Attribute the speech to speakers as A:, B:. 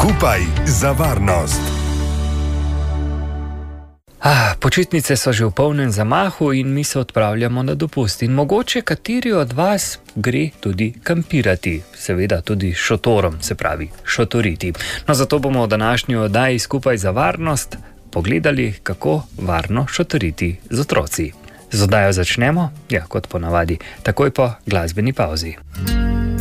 A: Skupaj za varnost.
B: Počitnice so že v polnem zamahu in mi se odpravljamo na dopust. In mogoče kateri od vas gre tudi kampirati, seveda tudi šotorom, se pravi šotoriti. No, zato bomo v današnji oddaji Skupaj za varnost pogledali, kako varno šotoriti z otroci. Z oddajo začnemo, kot ponavadi, takoj po glasbeni pauzi.